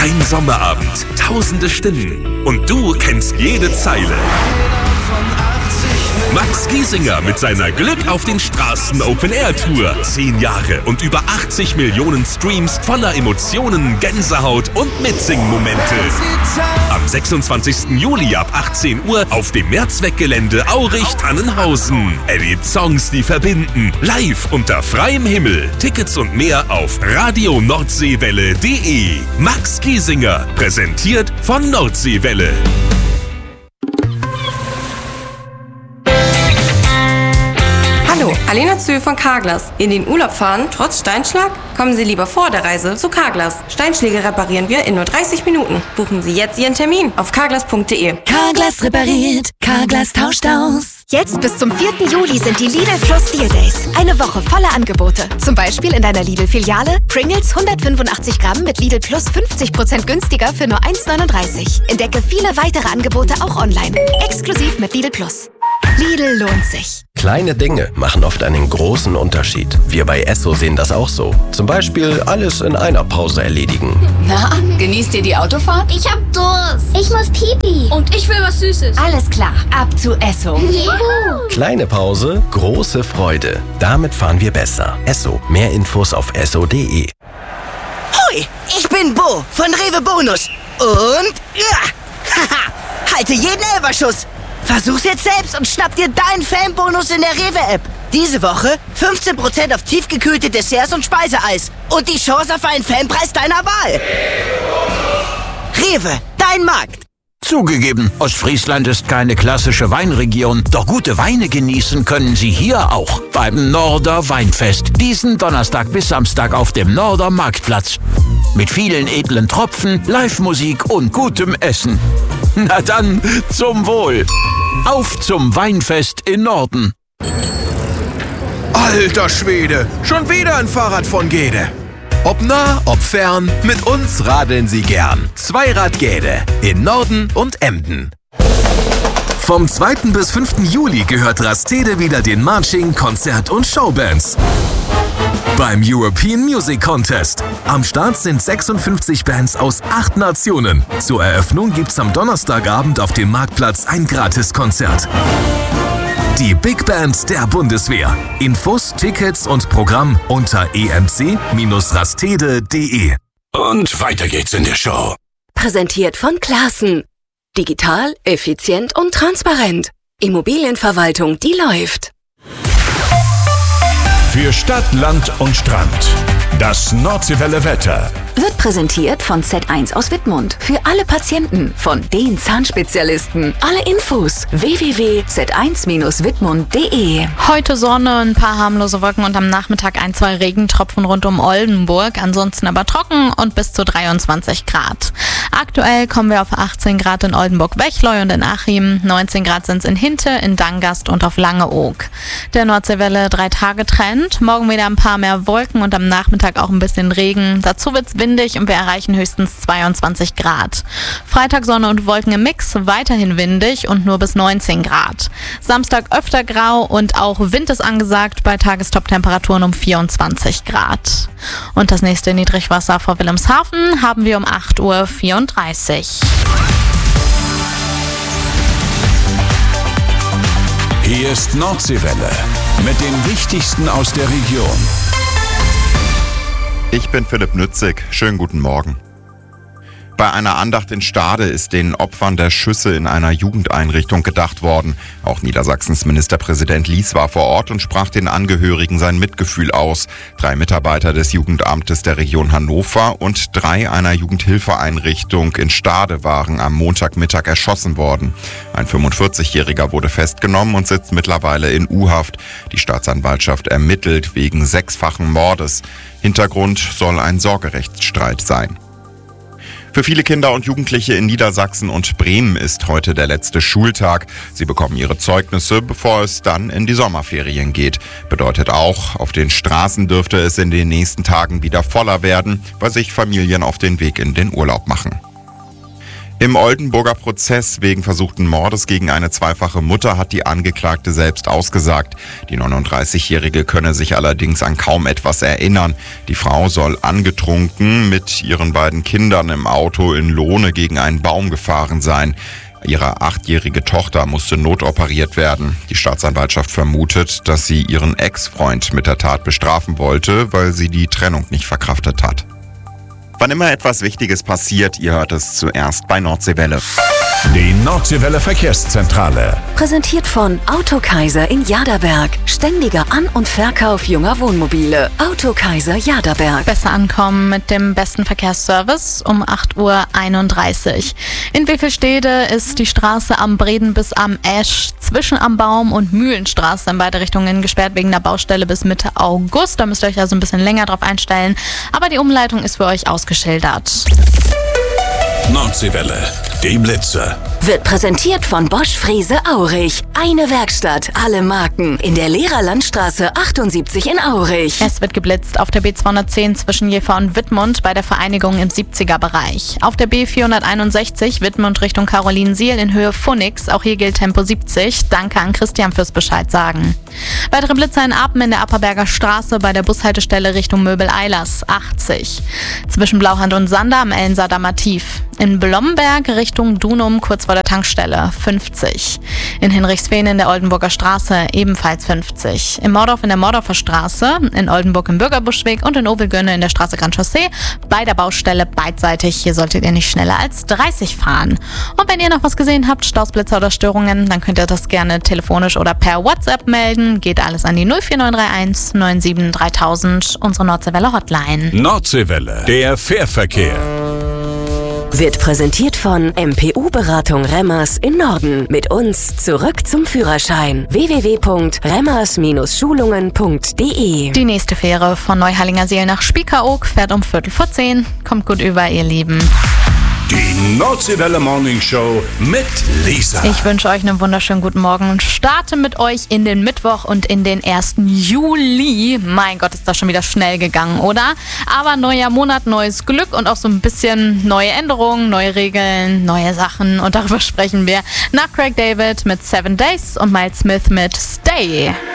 Ein Sommerabend, tausende Stimmen und du kennst jede Zeile. Max Giesinger mit seiner Glück auf den Straßen Open-Air-Tour. 10 Jahre und über 80 Millionen Streams voller Emotionen, Gänsehaut und Mitsingen-Momente. Am 26. Juli ab 18 Uhr auf dem Mehrzweckgelände Aurich-Tannenhausen. Erlebt Songs, die verbinden. Live unter freiem Himmel. Tickets und mehr auf radionordseewelle.de. Max Giesinger, präsentiert von Nordseewelle. Hallo, Alena Zöhl von Carglass. In den Urlaub fahren, trotz Steinschlag? Kommen Sie lieber vor der Reise zu Carglass. Steinschläge reparieren wir in nur 30 Minuten. Buchen Sie jetzt Ihren Termin auf carglass.de. Carglass repariert, Carglass tauscht aus. Jetzt bis zum 4. Juli sind die Lidl Plus Deal Days. Eine Woche voller Angebote. Zum Beispiel in deiner Lidl-Filiale Pringles 185 Gramm mit Lidl Plus 50% günstiger für nur 1,39. Entdecke viele weitere Angebote auch online. Exklusiv mit Lidl Plus. Lidl lohnt sich. Kleine Dinge machen oft einen großen Unterschied. Wir bei Esso sehen das auch so. Zum Beispiel alles in einer Pause erledigen. Na, genießt ihr die Autofahrt? Ich hab Durst. Ich muss Pipi. Und ich will was Süßes. Alles klar, ab zu Esso. Juhu. Kleine Pause, große Freude. Damit fahren wir besser. Esso. Mehr Infos auf esso.de. Hoi, ich bin Bo von Rewe Bonus. Und halte jeden Elferschuss. Versuch's jetzt selbst und schnapp dir deinen Fanbonus in der Rewe-App. Diese Woche 15% auf tiefgekühlte Desserts und Speiseeis. Und die Chance auf einen Fanpreis deiner Wahl. Rewe, dein Markt. Zugegeben, Ostfriesland ist keine klassische Weinregion, doch gute Weine genießen können Sie hier auch. Beim Norder Weinfest, diesen Donnerstag bis Samstag auf dem Norder Marktplatz. Mit vielen edlen Tropfen, Live-Musik und gutem Essen. Na dann, zum Wohl. Auf zum Weinfest in Norden. Alter Schwede, schon wieder ein Fahrrad von Gede. Ob nah, ob fern, mit uns radeln Sie gern. Zweirad Gede in Norden und Emden. Vom 2. bis 5. Juli gehört Rastede wieder den Marching, Konzert- und Showbands. Beim European Music Contest. Am Start sind 56 Bands aus 8 Nationen. Zur Eröffnung gibt's am Donnerstagabend auf dem Marktplatz ein Gratiskonzert. Die Big Band der Bundeswehr. Infos, Tickets und Programm unter emc-rastede.de. Und weiter geht's in der Show. Präsentiert von Classen. Digital, effizient und transparent. Immobilienverwaltung, die läuft. Für Stadt, Land und Strand. Das Nordseewelle Wetter. Wird präsentiert von Z1 aus Wittmund. Für alle Patienten, von den Zahnspezialisten. Alle Infos www.z1-wittmund.de. Heute Sonne, ein paar harmlose Wolken und am Nachmittag 1-2 Regentropfen rund um Oldenburg. Ansonsten aber trocken und bis zu 23 Grad. Aktuell kommen wir auf 18 Grad in Oldenburg-Wechleu und in Achim. 19 Grad sind es in Hinte, in Dangast und auf Langeoog. Der Nordseewelle 3-Tage-Trend. Morgen wieder ein paar mehr Wolken und am Nachmittag auch ein bisschen Regen. Dazu wird's windig und wir erreichen höchstens 22 Grad. Freitag Sonne und Wolken im Mix, weiterhin windig und nur bis 19 Grad. Samstag öfter grau und auch Wind ist angesagt bei Tagestop-Temperaturen um 24 Grad. Und das nächste Niedrigwasser vor Wilhelmshaven haben wir um 8:34 Uhr. Hier ist Nordseewelle mit den Wichtigsten aus der Region. Ich bin Philipp Nützig. Schönen guten Morgen. Bei einer Andacht in Stade ist den Opfern der Schüsse in einer Jugendeinrichtung gedacht worden. Auch Niedersachsens Ministerpräsident Lies war vor Ort und sprach den Angehörigen sein Mitgefühl aus. 3 Mitarbeiter des Jugendamtes der Region Hannover und 3 einer Jugendhilfeeinrichtung in Stade waren am Montagmittag erschossen worden. Ein 45-Jähriger wurde festgenommen und sitzt mittlerweile in U-Haft. Die Staatsanwaltschaft ermittelt wegen 6-fachen Mordes. Hintergrund soll ein Sorgerechtsstreit sein. Für viele Kinder und Jugendliche in Niedersachsen und Bremen ist heute der letzte Schultag. Sie bekommen ihre Zeugnisse, bevor es dann in die Sommerferien geht. Bedeutet auch, auf den Straßen dürfte es in den nächsten Tagen wieder voller werden, weil sich Familien auf den Weg in den Urlaub machen. Im Oldenburger Prozess wegen versuchten Mordes gegen eine zweifache Mutter hat die Angeklagte selbst ausgesagt. Die 39-Jährige könne sich allerdings an kaum etwas erinnern. Die Frau soll angetrunken mit ihren beiden Kindern im Auto in Lohne gegen einen Baum gefahren sein. Ihre 8-jährige Tochter musste notoperiert werden. Die Staatsanwaltschaft vermutet, dass sie ihren Ex-Freund mit der Tat bestrafen wollte, weil sie die Trennung nicht verkraftet hat. Wann immer etwas Wichtiges passiert, ihr hört es zuerst bei Nordseewelle. Die Nordseewelle Verkehrszentrale. Präsentiert von Autokaiser in Jaderberg. Ständiger An- und Verkauf junger Wohnmobile. Autokaiser Jaderberg. Besser ankommen mit dem besten Verkehrsservice um 8:31 Uhr. In Wevelstede ist die Straße am Breden bis am Esch zwischen am Baum und Mühlenstraße in beide Richtungen gesperrt wegen der Baustelle bis Mitte August. Da müsst ihr euch also ein bisschen länger drauf einstellen. Aber die Umleitung ist für euch ausgeschildert. Nordseewelle, die Blitze. Wird präsentiert von Bosch Frese Aurich. Eine Werkstatt, alle Marken. In der Lehrerlandstraße 78 in Aurich. Es wird geblitzt auf der B210 zwischen Jever und Wittmund bei der Vereinigung im 70er-Bereich. Auf der B461 Wittmund Richtung Carolinsiel in Höhe Phoenix. Auch hier gilt Tempo 70. Danke an Christian fürs Bescheid sagen. Weitere Blitzer in Apen in der Apperberger Straße bei der Bushaltestelle Richtung Möbel-Eilers 80. Zwischen Blauhand und Sander am Ellensaardamer Tief. In Blomberg Richtung Dunum kurz vor der Tankstelle 50. In Hinrichsfehn in der Oldenburger Straße ebenfalls 50. In Mordorf in der Mordorfer Straße, in Oldenburg im Bürgerbuschweg und in Ovelgönne in der Straße Grand Chaussee bei der Baustelle beidseitig. Hier solltet ihr nicht schneller als 30 fahren. Und wenn ihr noch was gesehen habt, Stausblitzer oder Störungen, dann könnt ihr das gerne telefonisch oder per WhatsApp melden. Geht alles an die 04931 97 3000, unsere Nordseewelle Hotline. Nordseewelle, der Fährverkehr. Wird präsentiert von MPU-Beratung Remmers in Norden. Mit uns zurück zum Führerschein. www.remmers-schulungen.de. Die nächste Fähre von Neuhallingerseel nach Spiekeroog fährt um 9:45. Kommt gut über, ihr Lieben. Die Nordseewelle Morning Show mit Lisa. Ich wünsche euch einen wunderschönen guten Morgen und starte mit euch in den Mittwoch und in den 1. Juli. Mein Gott, ist das schon wieder schnell gegangen, oder? Aber neuer Monat, neues Glück und auch so ein bisschen neue Änderungen, neue Regeln, neue Sachen. Und darüber sprechen wir nach Craig David mit 7 Days und Miles Smith mit Stay.